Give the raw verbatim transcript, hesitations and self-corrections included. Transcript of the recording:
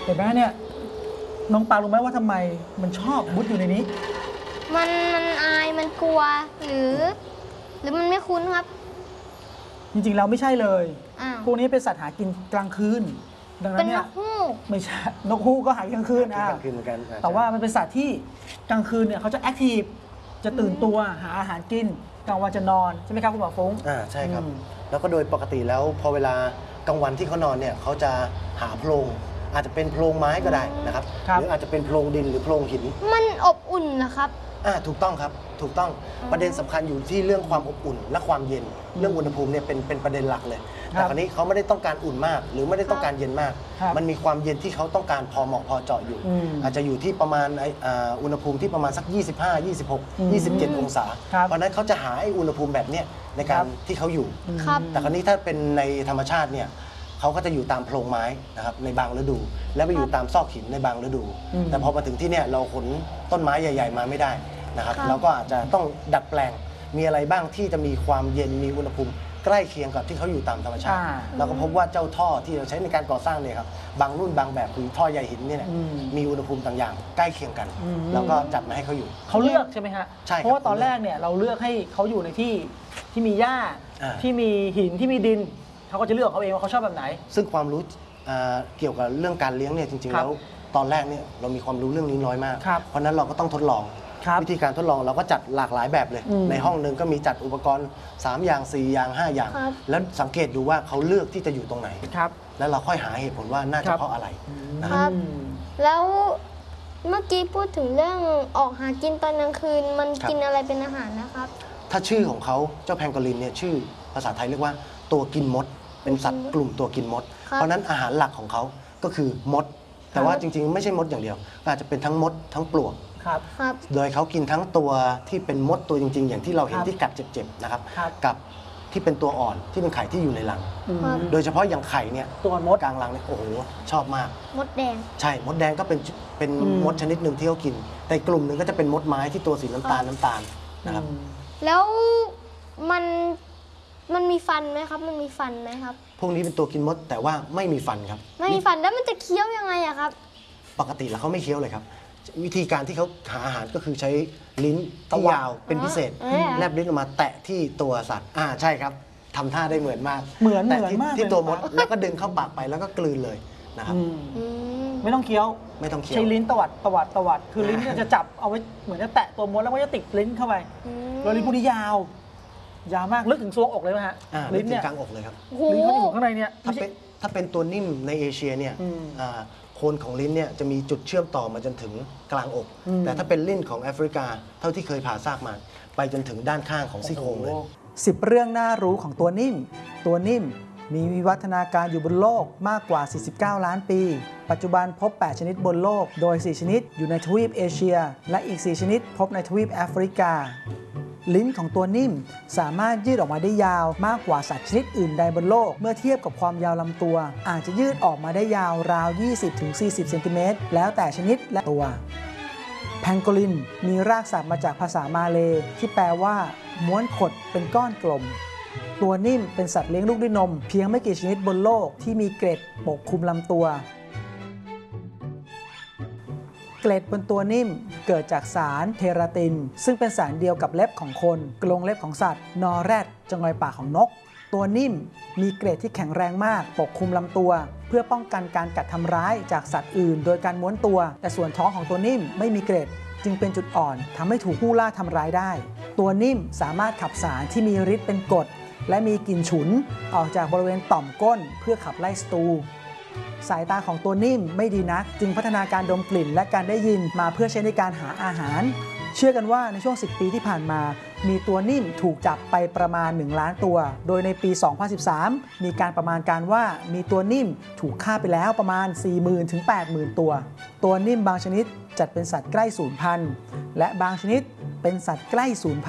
เห็นไหมเนี่ยน้องปารู้ไหมว่าทำไมมันชอบมุดอยู่ในนี้มันมันอายมันกลัวหรือ หรือมันไม่คุ้นครับจริงๆเราไม่ใช่เลยพวกนี้เป็นสัตว์หากินกลางคืนดังนั้นเนี่ยเป็นนกฮูกไม่ใช่นกฮูกก็หากลางคืนอ่ะแต่ว่ามันเป็นสัตว์ที่กลางคืนเนี่ยเขาจะแอคทีฟจะตื่นตัวหาอาหารกินกลางวันจะนอนใช่ไหมครับคุณหมอฟุ้งอ่าใช่ครับแล้วก็โดยปกติแล้วพอเวลากลางวันที่เขานอนเนี่ยเขาจะหาโพรงอาจจะเป็นโพรงไม้ก็ได้นะครับหรืออาจจะเป็นโพรงดินหรือโพรงหินมันอบอุ่นนะครับอ่าถูกต้องครับถูกต้องประเด็นสำคัญอยู่ที่เรื่องความอบอุ่นและความเย็นเรื่องอุณหภูมิเนี่ยเป็นเป็นประเด็นหลักเลยแต่คราวนี้เขาไม่ได้ต้องการอุ่นมากหรือไม่ได้ต้องการเย็นมากมันมีความเย็นที่เขาต้องการพอเหมาะพอเจาะอยู่อาจจะอยู่ที่ประมาณอุณหภูมิที่ประมาณสักยี่สิบห้า ยี่สิบหก ยี่สิบเจ็ดองศาเพราะนั้นเขาจะหาไอ้อุณหภูมิแบบเนี้ยในการที่เขาอยู่แต่คราวนี้ถ้าเป็นในธรรมชาติเนี่ยเขาก็จะอยู่ตามโพรงไม้นะครับในบางฤดู และไปอยู่ตามซอกหินในบางฤดูแต่พอมาถึงที่เนี่ยเราขนต้นไม้ใหญ่ๆมาไม่ได้นะครับเราก็อาจจะต้องดัดแปลงมีอะไรบ้างที่จะมีความเย็นมีอุณหภูมิใกล้เคียงกับที่เขาอยู่ตามธรรมชาติเราก็พบว่าเจ้าท่อที่เราใช้ในการก่อสร้างเนี่ยครับบางรุ่นบางแบบคือท่อใยหินเนี่ยมีอุณหภูมิต่างอย่างใกล้เคียงกันแล้วก็จัดมาให้เขาอยู่เขาเลือกใช่ไหมฮะใช่เพราะว่าตอนแรกเนี่ยเราเลือกให้เขาอยู่ในที่ที่มีหญ้าที่มีหินที่มีดินเขาก็จะเลือกเขาเองว่าเขาชอบแบบไหนซึ่งความรู้เกี่ยวกับเรื่องการเลี้ยงเนี่ยจริงๆแล้วตอนแรกเนี่ยเรามีความรู้เรื่องนี้น้อยมากเพราะนั้นเราก็ต้องทดลองวิธีการทดลองเราก็จัดหลากหลายแบบเลยในห้องหนึ่งก็มีจัดอุปกรณ์สามอย่างสี่อย่างห้าอย่างแล้วสังเกตดูว่าเขาเลือกที่จะอยู่ตรงไหนแล้วเราค่อยหาเหตุผลว่าน่าจะเพราะอะไรนะครับแล้วเมื่อกี้พูดถึงเรื่องออกหากินตอนกลางคืนมันกินอะไรเป็นอาหารนะครับถ้าชื่อของเขาเจ้าแพงโกลินเนี่ยชื่อภาษาไทยเรียกว่าตัวกินมดเป็นสัตว์กลุ่มตัวกินมดเพราะนั้นอาหารหลักของเขาก็คือมดแต่ว่าจริงๆไม่ใช่มดอย่างเดียวอาจจะเป็นทั้งมดทั้งปลวกโดยเขากินทั้งตัวที่เป็นมดตัวจริงๆอย่างที่เราเห็นที่กัดเจ็บๆนะครับกับที่เป็นตัวอ่อนที่เป็นไข่ที่อยู่ในรังโดยเฉพาะอย่างไข่เนี่ยตัวมดกลางรังเนี่ยโอ้โหชอบมากมดแดงใช่มดแดงก็เป็นเป็นมดชนิดหนึ่งที่เขากินแต่กลุ่มหนึ่งก็จะเป็นมดไม้ที่ตัวสีน้ำตาลน้ำตาลนะครับแล้วมันมันมีฟันไหมครับมันมีฟันไหมครับพวกนี้เป็นตัวกินมดแต่ว่าไม่มีฟันครับไม่มีฟันแล้วมันจะเคี้ยวยังไงอะครับปกติแล้วเขาไม่เคี้ยวเลยครับวิธีการที่เขาหาอาหารก็คือใช้ลิ้นที่ยาวเป็นพิเศษแลบลิ้นออกมาแตะที่ตัวสัตว์อ่าใช่ครับทำท่าได้เหมือนมากเหมือนเหมือนมากที่ตัวมดแล้วก็ดึงเข้าปากไปแล้วก็กลืนเลยนะครับไม่ต้องเคี้ยวไม่ต้องเคี้ยวใช้ลิ้นตวัดตวัดตวัดคือลิ้นจะจับเอาไว้เหมือนจะแตะตัวมดแล้วก็จะติดลิ้นเข้าไปแล้วลิ้นพวกนี้ยาวยาวมากลึกถึงซวงอกเลยไหมฮะลิ้นเนี่ยกลางอกเลยครับลิ้นเขาอยู่ข้างในเนี่ยถ้าเป็นถ้าเป็นตัวนิ่มในเอเชียเนี่ยโคนของลิ้นเนี่ยจะมีจุดเชื่อมต่อมาจนถึงกลางอกแต่ถ้าเป็นลิ้นของแอฟริกาเท่าที่เคยผ่าซากมาไปจนถึงด้านข้างของซี่โครงเลยสิบเรื่องน่ารู้ของตัวนิ่มตัวนิ่มมีวิวัฒนาการอยู่บนโลกมากกว่าสี่สิบเก้าล้านปีปัจจุบันพบแปดชนิดบนโลกโดยสี่ชนิดอยู่ในทวีปเอเชียและอีกสี่ชนิดพบในทวีปแอฟริกาลิ้นของตัวนิ่มสามารถยืดออกมาได้ยาวมากกว่าสัตว์ชนิดอื่นใดบนโลกเมื่อเทียบกับความยาวลำตัวอาจจะยืดออกมาได้ยาวราว ยี่สิบถึงสี่สิบ เซนติเมตรแล้วแต่ชนิดและตัวแพงโกลินมีรากศัพท์มาจากภาษามาเลย์ที่แปลว่าม้วนขดเป็นก้อนกลมตัวนิ่มเป็นสัตว์เลี้ยงลูกด้วยนมเพียงไม่กี่ชนิดบนโลกที่มีเกล็ดปกคลุมลำตัวเกล็ดบนตัวนิ่มเกิดจากสารเคราตินซึ่งเป็นสารเดียวกับเล็บของคนกรงเล็บของสัตว์นอแรดจงอยปากของนกตัวนิ่มมีเกล็ดที่แข็งแรงมากปกคลุมลำตัวเพื่อป้องกันการกัดทำร้ายจากสัตว์อื่นโดยการม้วนตัวแต่ส่วนท้องของตัวนิ่มไม่มีเกล็ดจึงเป็นจุดอ่อนทำให้ถูกผู้ล่าทำร้ายได้ตัวนิ่มสามารถขับสารที่มีฤทธิ์เป็นกรดและมีกลิ่นฉุนออกจากบริเวณต่อมก้นเพื่อขับไล่ศัตรูสายตาของตัวนิ่มไม่ดีนักจึงพัฒนาการดมกลิ่นและการได้ยินมาเพื่อใช้ในการหาอาหารเชื่อกันว่าในช่วงสิบปีที่ผ่านมามีตัวนิ่มถูกจับไปประมาณหนึ่งล้านตัวโดยในปีสองพันสิบสามมีการประมาณการว่ามีตัวนิ่มถูกฆ่าไปแล้วประมาณ สี่หมื่น ถึง แปดหมื่น ตัวตัวนิ่มบางชนิดจัดเป็นสัตว์ใกล้สูญพันธุ์และบางชนิดเป็นสัตว์ใกล้สูญพันธุ์